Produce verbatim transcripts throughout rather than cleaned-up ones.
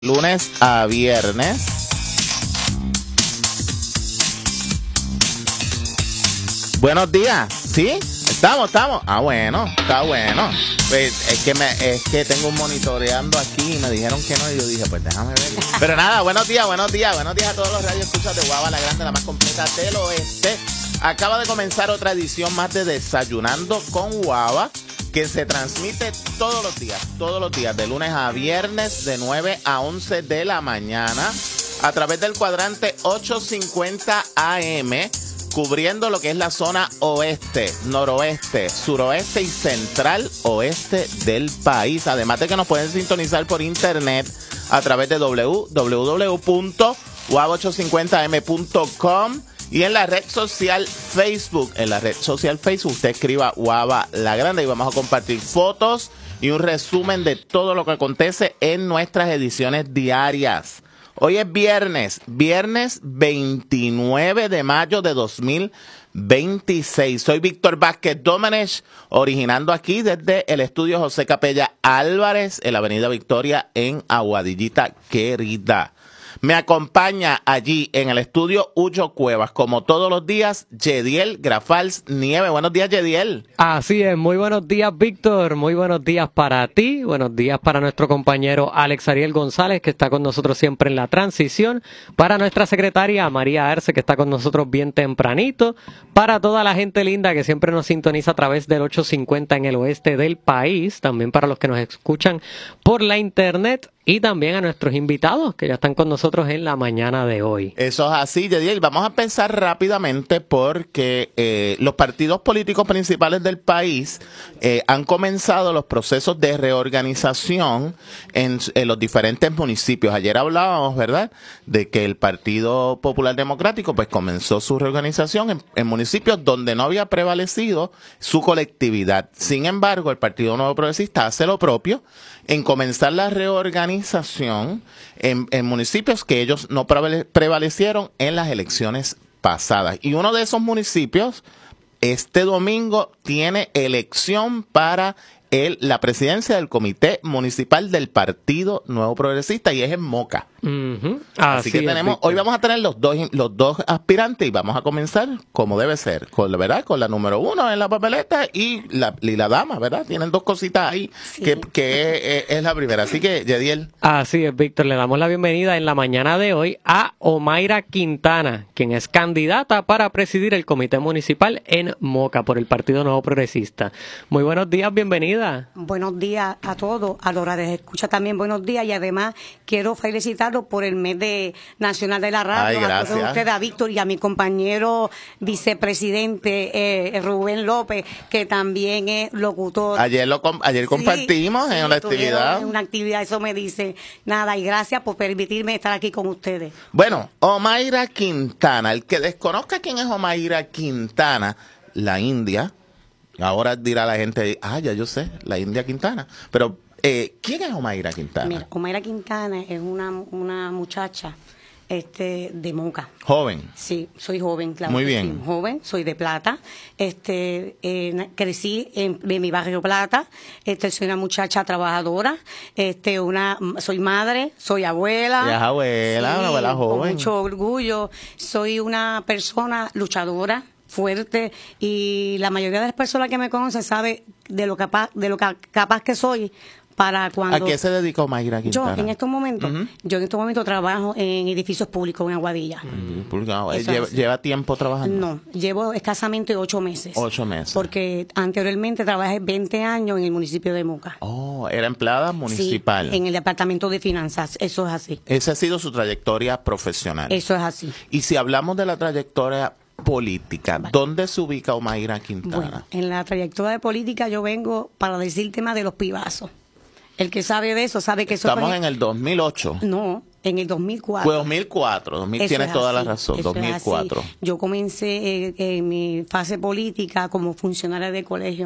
Lunes a viernes. Buenos días, ¿sí? Estamos, estamos. Ah, bueno, está bueno. Pues es que me, es que tengo un monitoreando aquí y me dijeron que no y yo dije, pues déjame ver. Pero nada, buenos días, buenos días, buenos días a todos los radioescuchas de Guava, la grande, la más completa del oeste. Acaba de comenzar otra edición más de Desayunando con Guava, que se transmite todos los días, todos los días, de lunes a viernes, de nueve a once de la mañana, a través del cuadrante ochocientos cincuenta A M, cubriendo lo que es la zona oeste, noroeste, suroeste y central oeste del país. Además de que nos pueden sintonizar por internet a través de doble u doble u doble u punto guava ochocientos cincuenta eme punto com. Y en la red social Facebook, en la red social Facebook, usted escriba Guava la Grande y vamos a compartir fotos y un resumen de todo lo que acontece en nuestras ediciones diarias. Hoy es viernes, viernes veintinueve de mayo de dos mil veintiséis. Soy Víctor Vázquez Domenech, originando aquí desde el estudio José Capella Álvarez, en la avenida Victoria, en Aguadillita Querida. Me acompaña allí en el estudio Hucho Cuevas, como todos los días, Yediel Grafals Nieve. Buenos días, Yediel. Así es, muy buenos días, Víctor. Muy buenos días para ti. Buenos días para nuestro compañero Alex Ariel González, que está con nosotros siempre en la transición. Para nuestra secretaria María Arce, que está con nosotros bien tempranito. Para toda la gente linda que siempre nos sintoniza a través del ochocientos cincuenta en el oeste del país. También para los que nos escuchan por la internet. Y también a nuestros invitados que ya están con nosotros en la mañana de hoy. Eso es así, Yediel. Vamos a pensar rápidamente porque eh, los partidos políticos principales del país eh, han comenzado los procesos de reorganización en, en los diferentes municipios. Ayer hablábamos, ¿verdad?, de que el Partido Popular Democrático pues comenzó su reorganización en, en municipios donde no había prevalecido su colectividad. Sin embargo, el Partido Nuevo Progresista hace lo propio en comenzar la reorganización en, en municipios que ellos no prevalecieron en las elecciones pasadas. Y uno de esos municipios, este domingo, tiene elección para el, la presidencia del Comité Municipal del Partido Nuevo Progresista y es en Moca. Uh-huh. Así, Así que tenemos, hoy vamos a tener los dos, los dos aspirantes y vamos a comenzar como debe ser, con, ¿verdad?, con la número uno en la papeleta y la, y la dama, ¿verdad? Tienen dos cositas ahí, sí, que, que es, es la primera. Así que, Yediel. Así es, Víctor, le damos la bienvenida en la mañana de hoy a Omaira Quintana, quien es candidata para presidir el Comité Municipal en Moca por el Partido Nuevo Progresista. Muy buenos días, bienvenida. Buenos días a todos, a los que escucha también buenos días y además quiero felicitar por el mes de Nacional de la Radio. Ay, gracias. A todos ustedes, a Víctor y a mi compañero vicepresidente eh, Rubén López, que también es locutor. Ayer lo ayer compartimos sí, en sí, una actividad. En una actividad, eso me dice nada. Y gracias por permitirme estar aquí con ustedes. Bueno, Omaira Quintana, el que desconozca quién es Omaira Quintana, la India, ahora dirá la gente, ah, ya yo sé, la India Quintana, pero Eh, ¿quién es Omaira Quintana? Mira, Omaira Quintana es una, una muchacha este, de Moca. ¿Joven? Sí, soy joven, claro. Muy bien. Sí, joven, soy de Plata. Este, eh, crecí en, en mi barrio Plata. Este, soy una muchacha trabajadora. Este, una, soy madre, soy abuela. Ya es abuela, sí, una abuela joven. Con mucho orgullo. Soy una persona luchadora, fuerte, y la mayoría de las personas que me conocen sabe de lo capaz, de lo capaz que soy. Para cuando, ¿A qué se dedicó Omaira Quintana? Yo en estos momentos, uh-huh. yo en estos momentos trabajo en edificios públicos en Aguadilla. Uh-huh. No, ¿Lleva, ¿Lleva tiempo trabajando? No, llevo escasamente ocho meses. Ocho meses. Porque anteriormente trabajé veinte años en el municipio de Moca. Oh, era empleada municipal. Sí, en el departamento de finanzas, eso es así. Esa ha sido su trayectoria profesional. Eso es así. Y si hablamos de la trayectoria política, vale. ¿Dónde se ubica Omaira Quintana? Bueno, en la trayectoria de política yo vengo para decir el tema de los pibazos. El que sabe de eso sabe que eso Estamos fue... en el dos mil ocho. No, en el dos mil cuatro. Fue dos mil cuatro. dos mil, tienes toda la razón. Eso dos mil cuatro. Yo comencé eh, en mi fase política como funcionaria de colegio.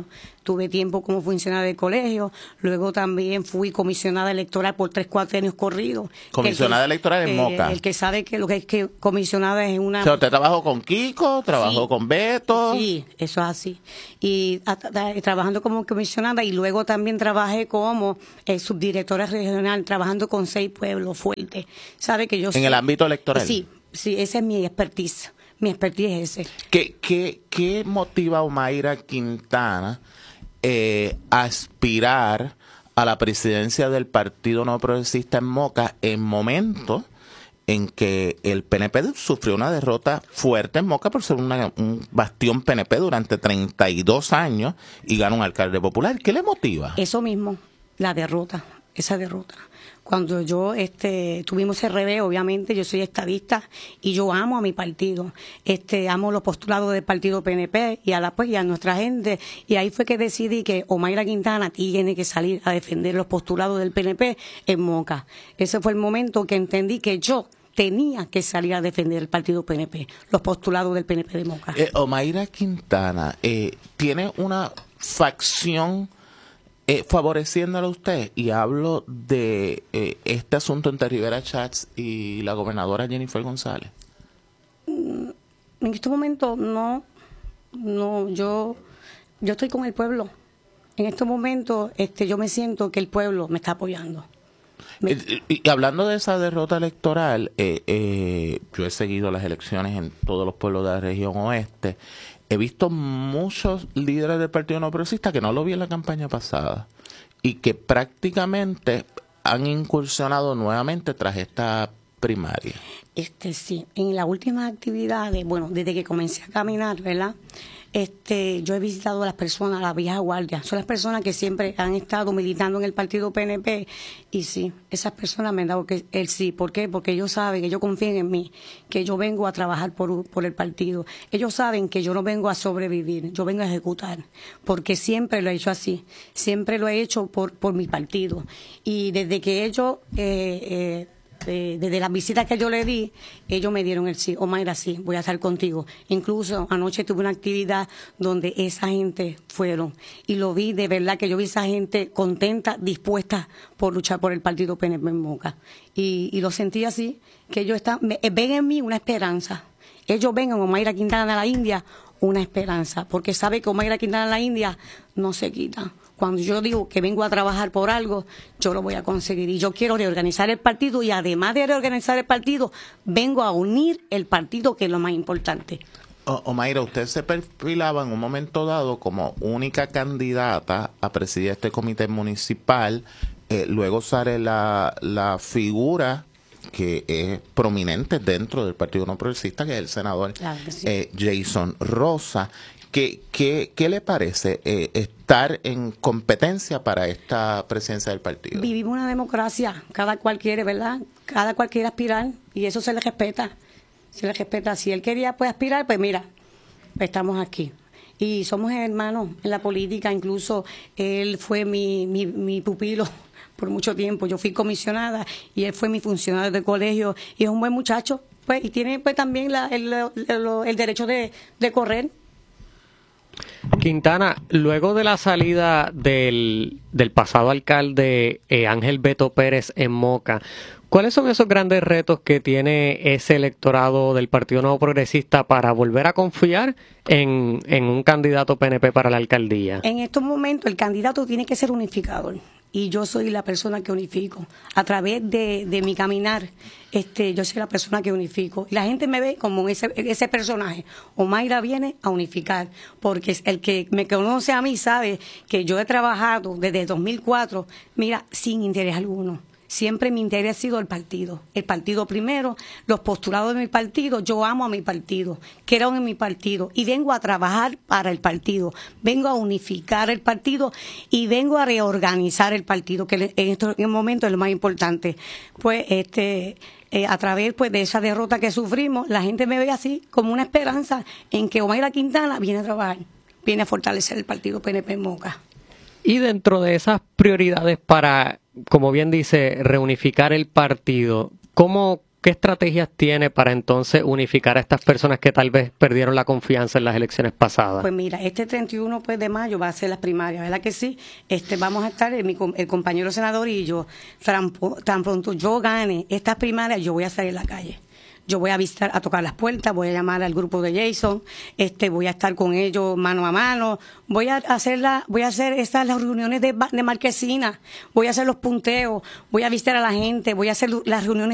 tuve tiempo como funcionaria del colegio, luego también fui comisionada electoral por tres cuatrienios corridos. Comisionada que, electoral en eh, Moca. El que sabe que lo que es que comisionada es una... O sea, ¿usted trabajó con Kiko? ¿Trabajó Sí. con Beto? Sí, eso es así. Y a, a, trabajando como comisionada y luego también trabajé como eh, subdirectora regional, trabajando con seis pueblos fuertes. ¿Sabe que yo ¿En soy, el ámbito electoral? Sí, sí, esa es mi expertise. Mi expertise es ese. ¿Qué, qué, qué motiva a Omaira Quintana eh, a aspirar a la presidencia del Partido No Progresista en Moca en momentos en que el P N P sufrió una derrota fuerte en Moca por ser una, un bastión P N P durante treinta y dos años y gana un alcalde popular? ¿Qué le motiva? Eso mismo, la derrota, esa derrota. Cuando yo este tuvimos el revés, obviamente yo soy estadista y yo amo a mi partido, este amo los postulados del partido P N P y a la pues y a nuestra gente, y ahí fue que decidí que Omaira Quintana tiene que salir a defender los postulados del P N P en Moca. Ese fue el momento que entendí que yo tenía que salir a defender el partido P N P, los postulados del P N P de Moca. Eh, Omaira Quintana eh, tiene una facción Eh, favoreciéndolo a usted, y hablo de eh, este asunto entre Rivera Schatz y la gobernadora Jennifer González. En este momento no, no, yo, yo estoy con el pueblo. En este momento, este, yo me siento que el pueblo me está apoyando. Me... Y, y hablando de esa derrota electoral, eh, eh, yo he seguido las elecciones en todos los pueblos de la región oeste. He visto muchos líderes del Partido No Progresista que no lo vi en la campaña pasada y que prácticamente han incursionado nuevamente tras esta primaria. Este sí, en las últimas actividades, bueno, desde que comencé a caminar, ¿verdad? Este, yo he visitado a las personas, a la vieja guardia. Son las personas que siempre han estado militando en el partido P N P. Y sí, esas personas me han dado que el sí. ¿Por qué? Porque ellos saben que ellos confían en mí, que yo vengo a trabajar por, por el partido. Ellos saben que yo no vengo a sobrevivir, yo vengo a ejecutar. Porque siempre lo he hecho así. Siempre lo he hecho por, por mi partido. Y desde que ellos... Eh, eh, Eh, desde las visitas que yo le di, ellos me dieron el sí. Omaira, sí, voy a estar contigo. Incluso anoche tuve una actividad donde esa gente fueron. Y lo vi, de verdad, que yo vi esa gente contenta, dispuesta por luchar por el partido P N P en Moca. Y, y lo sentí así, que ellos están, me, ven en mí una esperanza. Ellos ven en Omaira Quintana de la India una esperanza, porque sabe que Omaira Quintana de la India no se quita. Cuando yo digo que vengo a trabajar por algo, yo lo voy a conseguir. Y yo quiero reorganizar el partido y además de reorganizar el partido, vengo a unir el partido, que es lo más importante. O, Omaira, usted se perfilaba en un momento dado como única candidata a presidir este comité municipal. Eh, luego sale la, la figura que es prominente dentro del Partido No Progresista, que es el senador Claro que sí. eh, Jason Rosa. ¿Qué, qué, qué le parece eh, estar en competencia para esta presidencia del partido? Vivimos una democracia, cada cual quiere, ¿verdad? Cada cual quiere aspirar y eso se le respeta. Se le respeta. Si él quería pues aspirar, pues mira, estamos aquí. Y somos hermanos en la política, incluso él fue mi, mi, mi pupilo por mucho tiempo. Yo fui comisionada y él fue mi funcionario de colegio y es un buen muchacho, pues, y tiene pues también la, el, el, el derecho de, de correr. Quintana, luego de la salida del, del pasado alcalde eh, Ángel Beto Pérez en Moca, ¿cuáles son esos grandes retos que tiene ese electorado del Partido Nuevo Progresista para volver a confiar en, en un candidato P N P para la alcaldía? En estos momentos el candidato tiene que ser unificador. Y yo soy la persona que unifico. A través de, de mi caminar, este, yo soy la persona que unifico. Y la gente me ve como ese, ese personaje. Omaira viene a unificar, porque el que me conoce a mí sabe que yo he trabajado desde dos mil cuatro, mira, sin interés alguno. Siempre mi interés ha sido el partido. El partido primero, los postulados de mi partido. Yo amo a mi partido, creo en mi partido y vengo a trabajar para el partido. Vengo a unificar el partido y vengo a reorganizar el partido, que en este momento es lo más importante. Pues este eh, a través pues de esa derrota que sufrimos, la gente me ve así como una esperanza en que Omaira Quintana viene a trabajar, viene a fortalecer el partido P N P en Moca. Y dentro de esas prioridades para, como bien dice, reunificar el partido, ¿cómo ¿qué estrategias tiene para entonces unificar a estas personas que tal vez perdieron la confianza en las elecciones pasadas? Pues mira, este treinta y uno pues, de mayo va a ser las primarias, ¿verdad que sí? Este, vamos a estar, el, mi, el compañero senador y yo, tan, tan pronto yo gane estas primarias, yo voy a salir a la calle. Yo voy a visitar, a tocar las puertas, voy a llamar al grupo de Jason, este, voy a estar con ellos mano a mano, voy a hacer la, voy a hacer estas las reuniones de, de marquesina, voy a hacer los punteos, voy a visitar a la gente, voy a hacer las reuniones